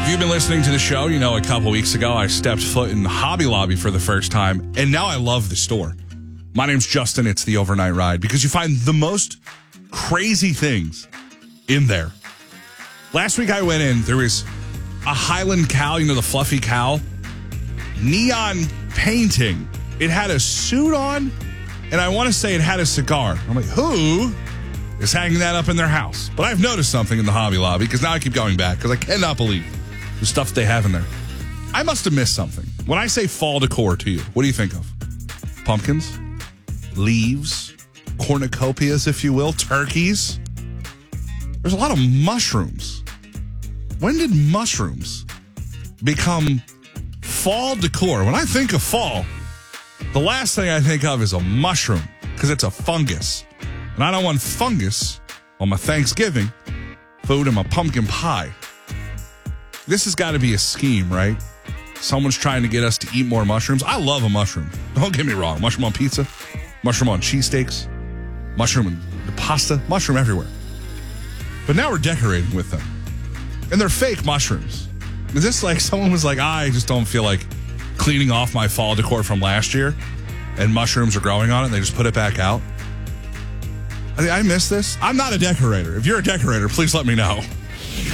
If you've been listening to the show, you know a couple weeks ago I stepped foot in Hobby Lobby for the first time, and now I love the store. My name's Justin. It's the Overnight Ride because you find the most crazy things in there. Last week I went in, there was a Highland cow, you know, the fluffy cow, neon painting. It had a suit on, and I want to say it had a cigar. I'm like, who is hanging that up in their house? But I've noticed something in the Hobby Lobby because now I keep going back because I cannot believe the stuff they have in there. I must have missed something. When I say fall decor to you, what do you think of? Pumpkins? Leaves? Cornucopias, if you will? Turkeys? There's a lot of mushrooms. When did mushrooms become fall decor? When I think of fall, the last thing I think of is a mushroom because it's a fungus. And I don't want fungus on my Thanksgiving food and my pumpkin pie. This has got to be a scheme, right? Someone's trying to get us to eat more mushrooms. I love a mushroom. Don't get me wrong. Mushroom on pizza, mushroom on cheesesteaks, mushroom in the pasta, mushroom everywhere. But now we're decorating with them. And they're fake mushrooms. Is this like someone was like, I just don't feel like cleaning off my fall decor from last year and mushrooms are growing on it and they just put it back out? I miss this. I'm not a decorator. If you're a decorator, please let me know.